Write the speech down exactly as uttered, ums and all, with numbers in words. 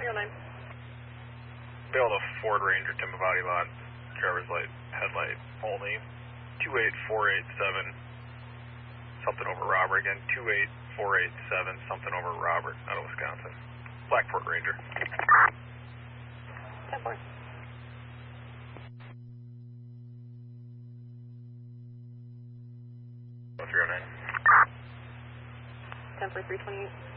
oh nine. Bail to Ford Ranger, Timavati lot, driver's light, headlight only, two eight four eight seven, something over Robert again, two eight four eight seven, something over Robert, out of Wisconsin. Blackport Ranger. ten four. three oh nine. ten four three twenty-eight.